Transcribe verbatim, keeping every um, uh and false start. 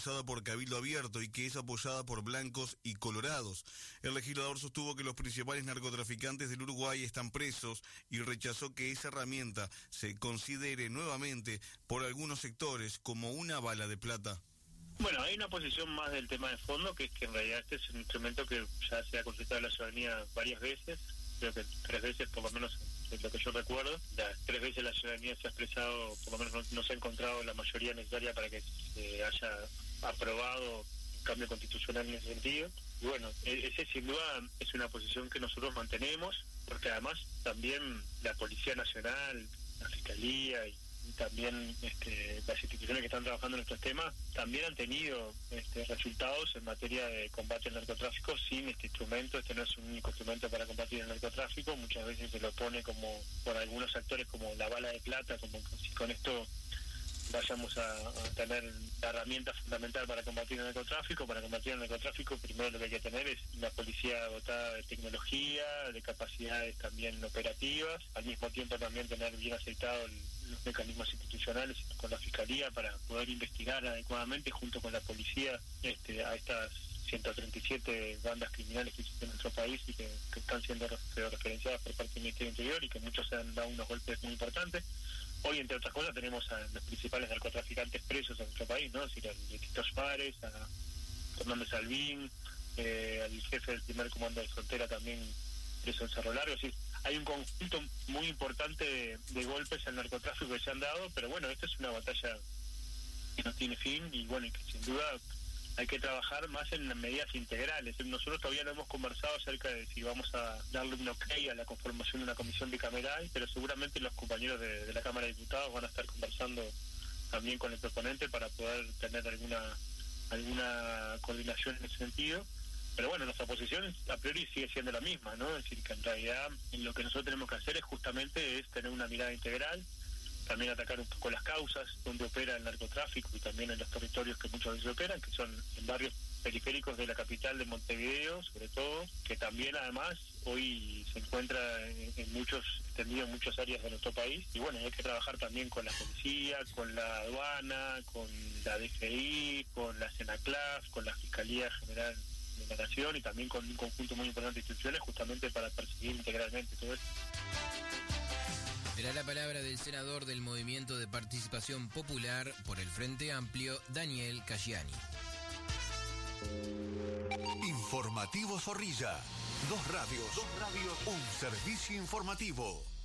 impulsada por Cabildo Abierto y que es apoyada por blancos y colorados. El legislador sostuvo que los principales narcotraficantes del Uruguay están presos y rechazó que esa herramienta se considere nuevamente por algunos sectores como una bala de plata. Bueno, hay una posición más del tema de fondo, que es que en realidad este es un instrumento que ya se ha consultado a la ciudadanía varias veces, creo que tres veces por lo menos es lo que yo recuerdo. Las tres veces la ciudadanía se ha expresado, por lo menos no, no se ha encontrado la mayoría necesaria para que se haya aprobado un cambio constitucional en ese sentido. Y bueno, ese sin duda es una posición que nosotros mantenemos, porque además también la Policía Nacional, la Fiscalía y y también este, las instituciones que están trabajando en estos temas también han tenido este, resultados en materia de combate al narcotráfico sin este instrumento. Este no es un único instrumento para combatir el narcotráfico, muchas veces se lo pone como por algunos actores como la bala de plata, como si con esto vayamos a, a tener la herramienta fundamental para combatir el narcotráfico. Para combatir el narcotráfico primero lo que hay que tener es una policía dotada de tecnología, de capacidades también operativas, al mismo tiempo también tener bien aceitado el, los mecanismos institucionales con la Fiscalía para poder investigar adecuadamente junto con la policía este, a estas ciento treinta y siete bandas criminales que existen en nuestro país y que, que están siendo referenciadas por parte del Ministerio del Interior y que muchos se han dado unos golpes muy importantes. Hoy, entre otras cosas, tenemos a los principales narcotraficantes presos en nuestro país, ¿no? Es decir, al de Tito Suárez, a Fernández Salvín, eh, al jefe del primer comando de frontera también preso en Cerro Largo. Es decir, hay un conjunto muy importante de, de golpes al narcotráfico que se han dado, pero bueno, esta es una batalla que no tiene fin y bueno, y que sin duda hay que trabajar más en las medidas integrales. Nosotros todavía no hemos conversado acerca de si vamos a darle un ok a la conformación de una comisión bicameral, pero seguramente los compañeros de, de la Cámara de Diputados van a estar conversando también con el proponente para poder tener alguna alguna coordinación en ese sentido. Pero bueno, nuestra posición a priori sigue siendo la misma, ¿no? Es decir, que en realidad lo que nosotros tenemos que hacer es justamente es tener una mirada integral, también atacar un poco las causas donde opera el narcotráfico y también en los territorios que muchas veces operan, que son en barrios periféricos de la capital de Montevideo, sobre todo, que también además hoy se encuentra en, en muchos, extendido en muchas áreas de nuestro país. Y bueno, hay que trabajar también con la policía, con la aduana, con la D G I, con la SENACLAF, con la Fiscalía General de la Nación y también con un conjunto muy importante de instituciones justamente para perseguir integralmente todo esto. Era la palabra del senador del Movimiento de Participación Popular por el Frente Amplio, Daniel Casciani. Informativo Zorrilla. Dos radios. Dos radios. Un servicio informativo.